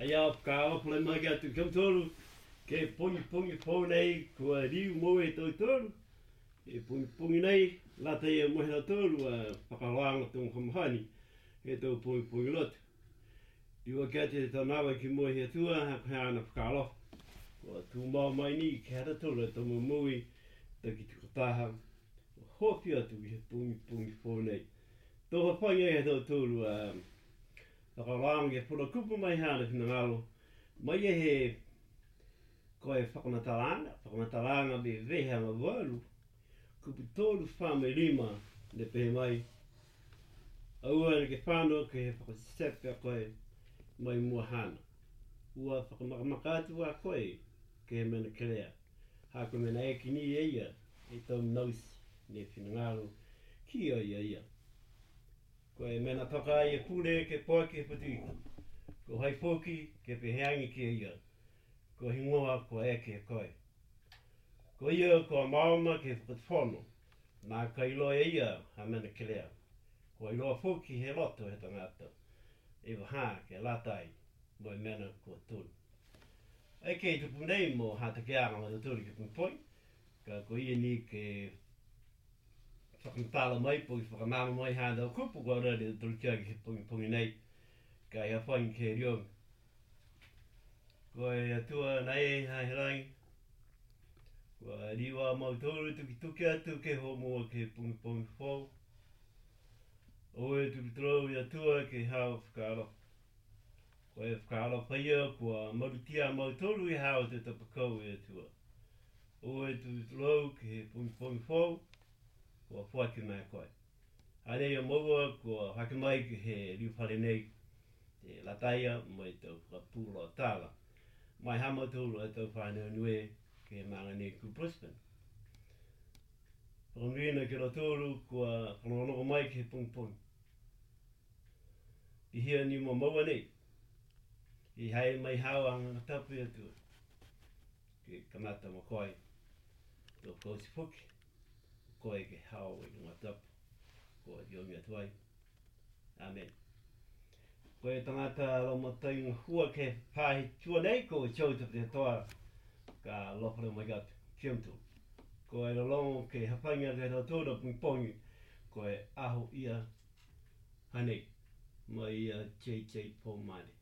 Ia ka pole mai atu kam tolu ke pungi po nei ko riu mo e tolu e pungi nei la te e mo he tolu pakawanga tung komhani e to pungi lot iwa kete to nawa ki mo he tua ha na pakalo ko tu mo mai ni ke ha tolu to mo mui te ki tu taha hopi atu he pungi po nei to ha pai e to tolu pakawanga e pula kupu mai hana ki ngalo mai e he koe whakamatalanga me vehe ma waru, kupu tolu whame lima ne pehe mai. Aua ni ke whanau ke he whakasepe koe mai mua hana. Ua whakamakamaka wa koe ke he mena kelea. Hako mena e kini e ia e tau nausi ne whinangaro ki o ia. Koe mena toka e pule ke poa ke patuiki. Ko hai poki ke peheangi ki ia. Ko hingoa ko eke koe. Ko ia ko maoma ke whakatwhono. Nā kailo e ia ha mena kelea. Ko i loa whuki he loto he tangata. E waha ke latai mo e mena ko tūru. E kei tupu nei mo hata ke anga mo tūru ke pungpoi. Ka ko ia ni ke whakamtala mai po i whakamama mai handa o kupu ko rari tūru kia ke pungi nei. Ka ia whain ke rionga. Ko e atua nei hai rangi. Ko riwa mautoro tuki atu ke ho mua ke pungi whau. O e tuki trau i atua ke hao whakaro. Ko e whakaro whaia kua marutia mautoro i hao te tapakau i atua. O e tuki trau ke pungi whau. Kua whaki mai koe. Hane ia maua kua haki mai ke he riwhare nei. Te lataia mai tau whakapūro tala. Mai hama tūru e tau whanau nue ke maanga nei ku Brisbane. Rongrina ke tūru kua whanonoko mai ke pungi. I hia ni mo maua nei. I hai mai hao anga tapu e tu. Ke kamata mo koe. Tō kousi puki. Koe ke hao i ngā tapu. Ko diongi atuai. Amen. Koe tangata lomatai hua ke pāhi tua nei ko chauta te toa ka lopere mai gatu kiamtu. Ko e longo ke hapanga te tōna pungi ko e aho ia hanei mai JJ Paul Mane.